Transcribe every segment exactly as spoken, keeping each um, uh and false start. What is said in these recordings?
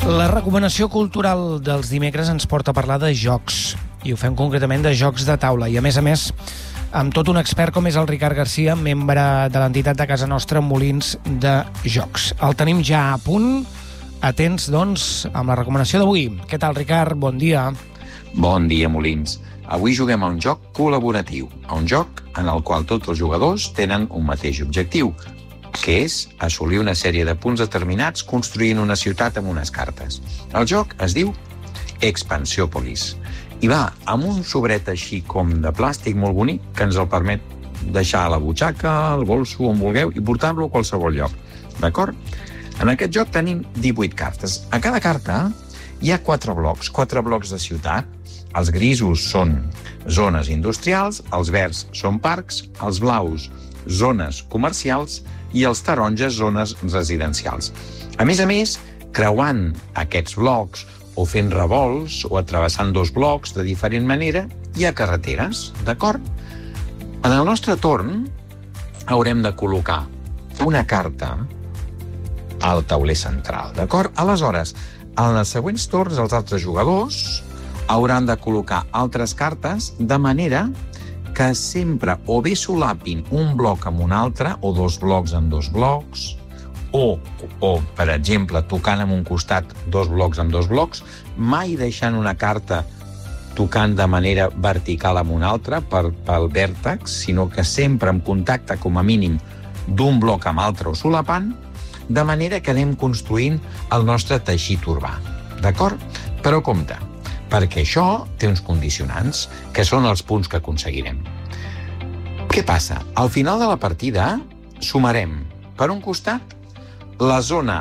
La recomanació cultural dels dimecres ens porta a parlar de jocs, i ho fem concretament de jocs de taula, i a més a més amb tot un expert com és el Ricard Garcia, membre de l'entitat de casa nostra Molins de Jocs. El tenim ja a punt, atents doncs amb la recomanació d'avui. Què tal, Ricard? Bon dia. Bon dia, Molins. Avui juguem a un joc col·laboratiu, a un joc en el qual tots els jugadors tenen un mateix objectiu, que és assolir una sèrie de punts determinats construint una ciutat amb unes cartes. El joc es diu Expansiòpolis i va amb un sobret així com de plàstic molt bonic que ens el permet deixar a la butxaca, al bolso, on vulgueu, i portar-lo a qualsevol lloc. D'acord? En aquest joc tenim divuit cartes. A cada carta hi ha quatre blocs, quatre blocs de ciutat. Els grisos són zones industrials, els verds són parcs, els blaus zones comercials i els taronges zones residencials. A més a més, creuant aquests blocs o fent revolts o travessant dos blocs de diferent manera, hi ha carreteres, d'acord? En el nostre torn haurem de col·locar una carta al tauler central, d'acord? Aleshores, en els següents torns els altres jugadors hauran de col·locar altres cartes de manera que sempre o bé solapin un bloc amb un altre, o dos blocs amb dos blocs, o, o per exemple, tocant amb un costat dos blocs amb dos blocs, mai deixant una carta tocant de manera vertical amb una altra per, pel vèrtex, sinó que sempre en contacte, com a mínim, d'un bloc amb altre o solapant, de manera que anem construint el nostre teixit urbà. D'acord? Però compte, perquè això té uns condicionants, que són els punts que aconseguirem. Què passa? Al final de la partida sumarem, per un costat, la zona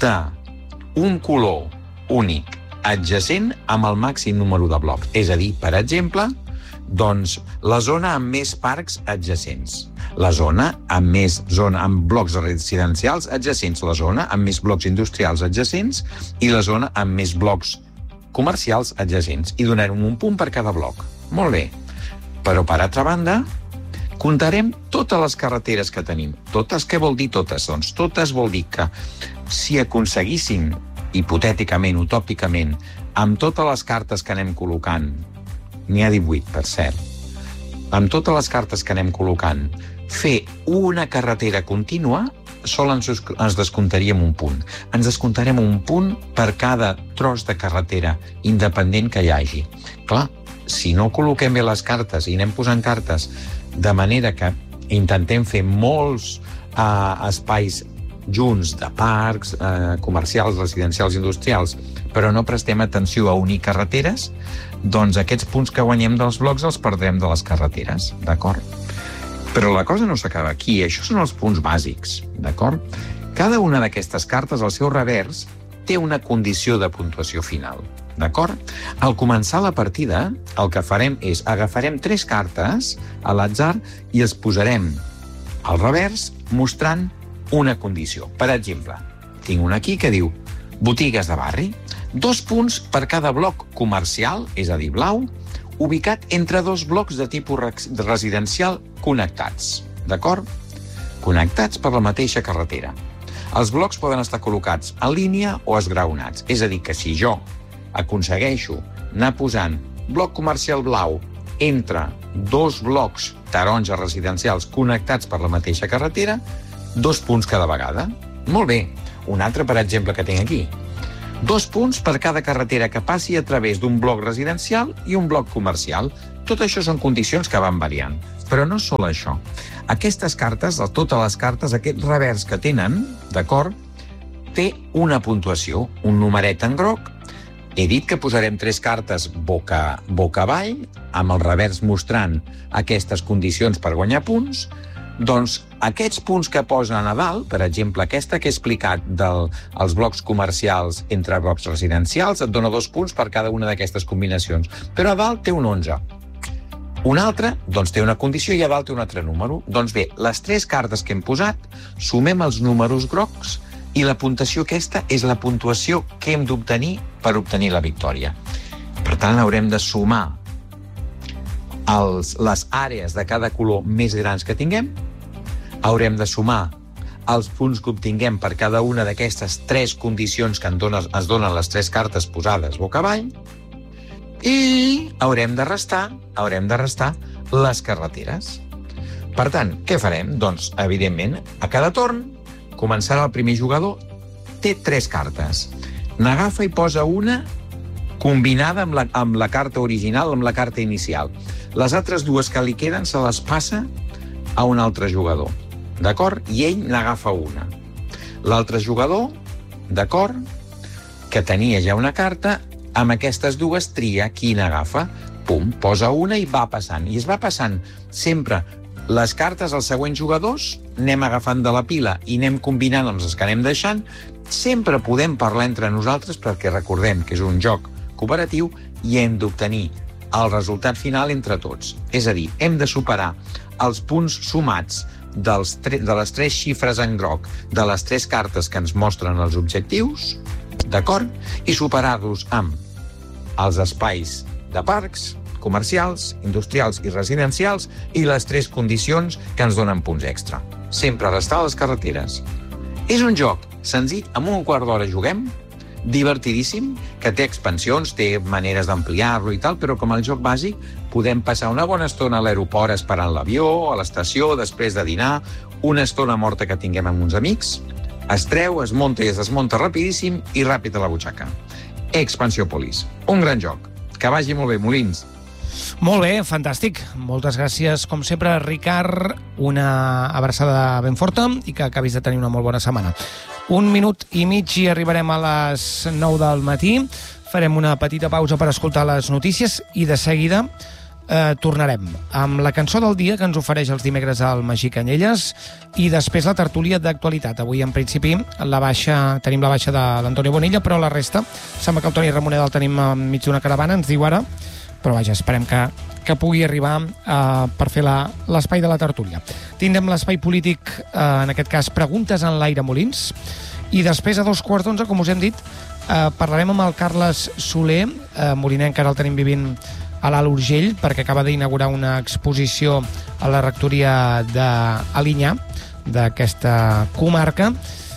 d'un color únic adjacent amb el màxim número de blocs. És a dir, per exemple, doncs, la zona amb més parcs adjacents, la zona amb més zona amb blocs residencials adjacents, la zona amb més blocs industrials adjacents i la zona amb més blocs comercials adjacents, i donarem un punt per cada bloc. Molt bé. Però, per altra banda, comptarem totes les carreteres que tenim. Totes, què vol dir totes? Doncs totes vol dir que si aconseguíssim, hipotèticament, utòpicament, amb totes les cartes que anem col·locant, n'hi ha divuit, per cert, amb totes les cartes que anem col·locant, fer una carretera contínua, sol ens, ens descomptaríem un punt. Ens descomptarem un punt per cada tros de carretera independent que hi hagi. Clar, si no col·loquem bé les cartes i anem posant cartes de manera que intentem fer molts eh, espais junts de parcs, eh, comercials, residencials, industrials, però no prestem atenció a unir carreteres, doncs aquests punts que guanyem dels blocs els perdrem de les carreteres, d'acord? Però la cosa no s'acaba aquí, això són els punts bàsics, d'acord? Cada una d'aquestes cartes, al seu revers, té una condició de puntuació final, d'acord? Al començar la partida, el que farem és agafarem tres cartes a l'atzar i els posarem al revers mostrant una condició. Per exemple, tinc una aquí que diu botigues de barri, dos punts per cada bloc comercial, és a dir, blau, ubicat entre dos blocs de tipus residencial connectats, d'acord? Connectats per la mateixa carretera. Els blocs poden estar col·locats en línia o esgraonats, és a dir, que si jo aconsegueixo anar posant bloc comercial blau entre dos blocs taronges residencials connectats per la mateixa carretera, dos punts cada vegada. Molt bé. Un altre, per exemple, que tinc aquí. Dos punts per cada carretera que passi a través d'un bloc residencial i un bloc comercial. Tot això són condicions que van variant. Però no sol això. Aquestes cartes, totes les cartes, aquest revers que tenen, d'acord, té una puntuació, un numeret en groc. He dit que posarem tres cartes boca, boca avall, amb el revers mostrant aquestes condicions per guanyar punts. Doncs aquests punts que posen a dalt, per exemple, aquesta que he explicat dels blocs comercials entre blocs residencials, et dona dos punts per cada una d'aquestes combinacions. Però a dalt té un onze. Un altre, doncs, té una condició i a dalt té un altre número. Doncs bé, les tres cartes que hem posat, sumem els números grocs i la puntuació aquesta és la puntuació que hem d'obtenir per obtenir la victòria. Per tant, haurem de sumar els, les àrees de cada color més grans que tinguem, haurem de sumar els punts que obtinguem per cada una d'aquestes tres condicions que ens donen les tres cartes posades boca avall, i haurem de restar, haurem de restar les carreteres. Per tant, què farem? Doncs, evidentment, a cada torn, començarà el primer jugador, té tres cartes. N'agafa i posa una combinada amb la, amb la carta original, amb la carta inicial. Les altres dues que li queden se les passa a un altre jugador, d'acord? I ell n'agafa una. L'altre jugador, d'acord, que tenia ja una carta, amb aquestes dues tria qui n'agafa. Pum, posa una i va passant. I es va passant sempre les cartes als següents jugadors, anem agafant de la pila i anem combinant amb les que anem deixant. Sempre podem parlar entre nosaltres perquè recordem que és un joc cooperatiu i hem d'obtenir el resultat final entre tots. És a dir, hem de superar els punts sumats dels tre- de les tres xifres en groc de les tres cartes que ens mostren els objectius, d'acord? I superar-los amb els espais de parcs, comercials, industrials i residencials i les tres condicions que ens donen punts extra. Sempre restar a les carreteres. És un joc senzill, amb un quart d'hora juguem, divertidíssim, que té expansions, té maneres d'ampliar-lo i tal, però com el joc bàsic podem passar una bona estona a l'aeroport esperant l'avió, a l'estació, després de dinar, una estona morta que tinguem amb uns amics, es treu, es munta i es desmunta rapidíssim i ràpid a la butxaca. Expansiòpolis, un gran joc. Que vagi molt bé, Molins. Molt bé, fantàstic. Moltes gràcies, com sempre, Ricard. Una abraçada ben forta i que acabis de tenir una molt bona setmana. Un minut i mig i arribarem a les nou del matí. Farem una petita pausa per escoltar les notícies i de seguida eh, tornarem amb la cançó del dia que ens ofereix els dimecres al Magí Canyelles i després la tertúlia d'actualitat. Avui, en principi, la baixa, tenim la baixa de l'Antonio Bonilla, però la resta, sembla que el Toni Ramoneda el tenim enmig d'una caravana, ens diu ara, però vaja, esperem que, que pugui arribar eh, per fer la, l'espai de la tertúlia. Tindrem l'espai polític, eh, en aquest cas, preguntes en l'aire Molins, i després, a dos quarts d'onze, com us hem dit, eh, parlarem amb el Carles Soler, eh, molinenc, que ara el tenim vivint a l'Alt Urgell, perquè acaba d'inaugurar una exposició a la rectoria d'Alinyà, d'aquesta comarca,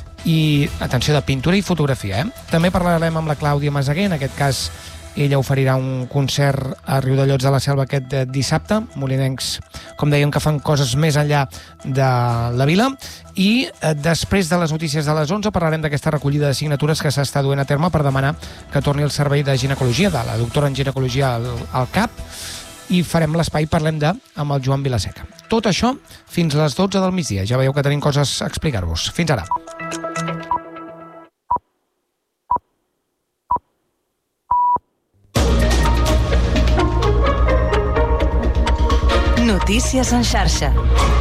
i, atenció, de pintura i fotografia. Eh? També parlarem amb la Clàudia Masaguer, en aquest cas ella oferirà un concert a Riudellots de la Selva aquest dissabte, molinencs, com dèiem, que fan coses més enllà de la vila, i eh, després de les notícies de les onze parlarem d'aquesta recollida de signatures que s'està duent a terme per demanar que torni el servei de ginecologia, de la doctora en ginecologia al, al C A P, i farem l'espai Parlem de amb el Joan Vilaseca. Tot això fins a les dotze del migdia. Ja veieu que tenim coses a explicar-vos. Fins ara. Notícies en xarxa.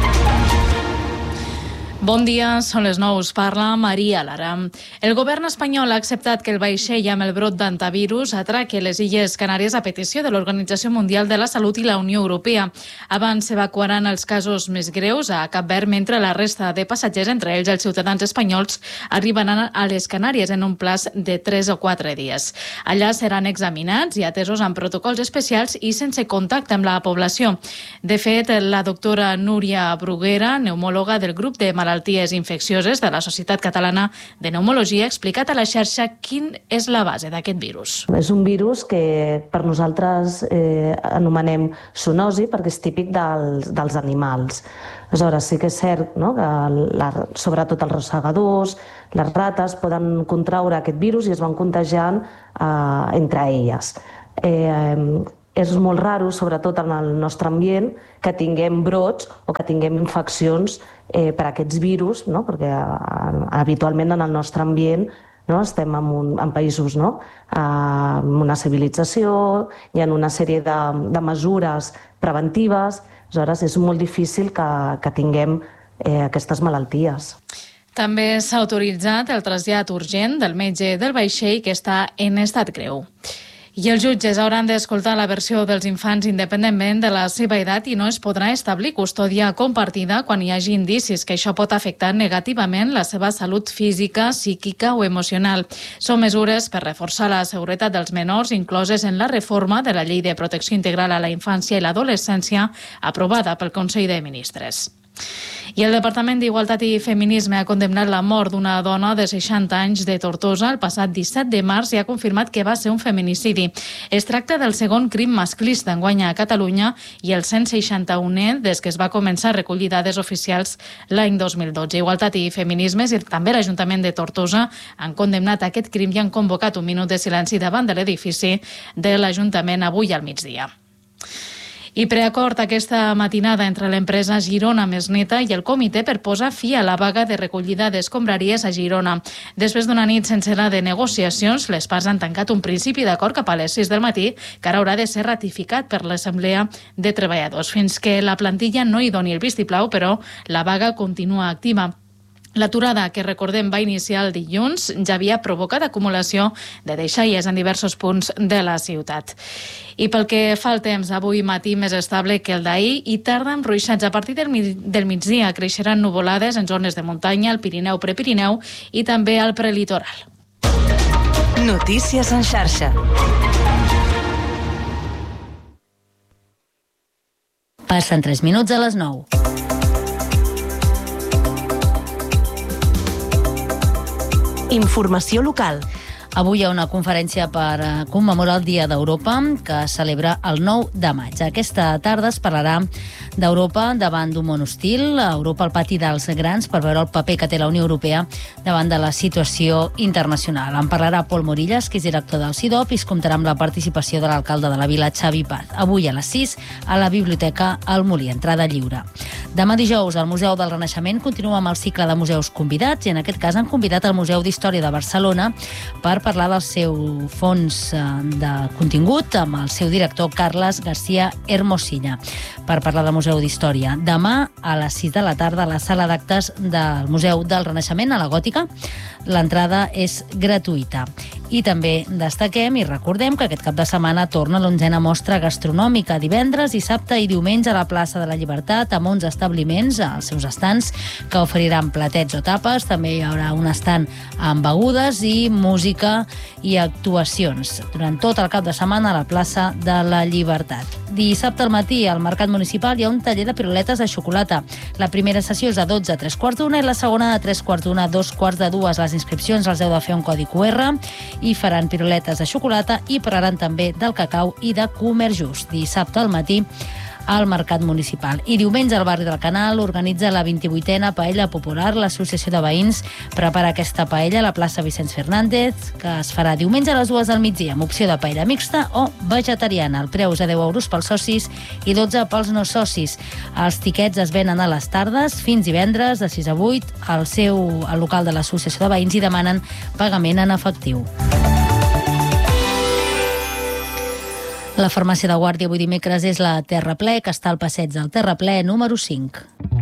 Bon dia, són les nou, us parla Maria Lara. El govern espanyol ha acceptat que el vaixell amb el brot d'antivirus atraque les Illes Canàries a petició de l'Organització Mundial de la Salut i la Unió Europea. Abans s'evacuaran els casos més greus a Cap Verd, mentre la resta de passatgers, entre ells els ciutadans espanyols, arribaran a les Canàries en un plaç de tres o quatre dies. Allà seran examinats i atesos amb protocols especials i sense contacte amb la població. De fet, la doctora Núria Bruguera, pneumòloga del grup de malalties malalties infeccioses de la Societat Catalana de Pneumologia, ha explicat a la xarxa quin és la base d'aquest virus. És un virus que per nosaltres eh, anomenem zoonosi perquè és típic dels, dels animals. Aleshores, sí que és cert, no?, que la, sobretot els rosegadors, les rates poden contraure aquest virus i es van contagiant eh, entre elles. Eh, és molt raro, sobretot en el nostre ambient, que tinguem brots o que tinguem infeccions eh, per aquests virus, no? Perquè eh, habitualment en el nostre ambient, no, estem en, un, en països, no, eh, amb una civilització, hi ha una sèrie de, de mesures preventives, aleshores és molt difícil que, que tinguem eh, aquestes malalties. També s'ha autoritzat el trasllat urgent del metge del vaixell que està en estat greu. I els jutges hauran d'escoltar la versió dels infants independentment de la seva edat i no es podrà establir custòdia compartida quan hi hagi indicis que això pot afectar negativament la seva salut física, psíquica o emocional. Són mesures per reforçar la seguretat dels menors incloses en la reforma de la Llei de Protecció Integral a la Infància i l'Adolescència aprovada pel Consell de Ministres. I el Departament d'Igualtat i Feminisme ha condemnat la mort d'una dona de seixanta anys de Tortosa el passat disset de març i ha confirmat que va ser un feminicidi. Es tracta del segon crim masclista enguany a Catalunya i el cent seixanta-unè des que es va començar a recollir dades oficials l'any dos mil dotze. Igualtat i Feminismes i també l'Ajuntament de Tortosa han condemnat aquest crim i han convocat un minut de silenci davant de l'edifici de l'Ajuntament avui al migdia. I preacord aquesta matinada entre l'empresa Girona Més Neta i el comitè per posar fi a la vaga de recollida d'escombraries a Girona. Després d'una nit sencera de negociacions, les parts han tancat un principi d'acord cap a les sis del matí que ara haurà de ser ratificat per l'Assemblea de Treballadors. Fins que la plantilla no hi doni el vistiplau, però la vaga continua activa. L'aturada, que recordem va iniciar el dilluns, ja havia provocat acumulació de deixalles en diversos punts de la ciutat. I pel que fa al temps, avui matí més estable que el d'ahir i tarda amb ruixats. A partir del, del migdia creixeran nuvolades en zones de muntanya, al Pirineu, Prepirineu i també al prelitoral. Notícies en xarxa. Passen tres minuts a les nou. Informació local. Avui hi ha una conferència per commemorar el Dia d'Europa que es celebra el nou de maig. Aquesta tarda es parlarà d'Europa davant d'un món hostil, Europa al pati dels grans, per veure el paper que té la Unió Europea davant de la situació internacional. En parlarà Pol Morillas, que és director del CIDOP, i es comptarà amb la participació de l'alcalde de la vila, Xavi Paz. Avui a les sis a la Biblioteca El Molí, entrada lliure. Demà dijous al Museu del Renaixement continua amb el cicle de museus convidats i en aquest cas han convidat el Museu d'Història de Barcelona per parlar del seu fons de contingut amb el seu director Carles García Hermosilla per parlar del Museu d'Història. Demà a les sis de la tarda a la sala d'actes del Museu del Renaixement a la Gòtica. L'entrada és gratuïta. I també destaquem i recordem que aquest cap de setmana torna l'onzena mostra gastronòmica divendres, dissabte i diumenge a la plaça de la Llibertat amb onze establiments als seus estants que oferiran platets o tapes. També hi haurà un estand amb begudes i música i actuacions durant tot el cap de setmana a la plaça de la Llibertat. Dissabte al matí al Mercat Municipal hi ha un taller de piruletes de xocolata. La primera sessió és de dotze a tres quarts d'una i la segona de tres quarts d'una a dos quarts de dues. Les inscripcions els heu de fer un codi cu erre i faran piruletes de xocolata i parlaran també del cacau i de comerç just. Dissabte al matí al Mercat Municipal. I diumenge al barri del Canal organitza la vint-i-vuitena Paella Popular. L'Associació de Veïns prepara aquesta paella a la plaça Vicenç Fernández, que es farà diumenge a les dues del migdia, amb opció de paella mixta o vegetariana. El preu és de deu euros pels socis i dotze pels no socis. Els tiquets es venen a les tardes fins divendres de sis a vuit al seu al local de l'Associació de Veïns i demanen pagament en efectiu. La farmàcia de Guàrdia avui dimecres és la Terraplè, que està al passeig del Terraplè número cinc.